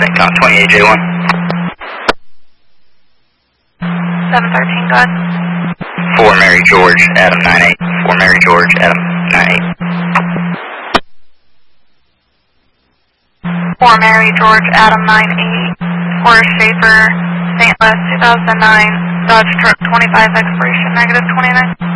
COM 28J1. 713, go ahead. 4 Mary George, Adam 98. 4 Mary George, Adam 98. 4 Mary George, Adam 98. Forrest Schaefer, St. Louis, 2009, Dodge truck 25, expiration -29.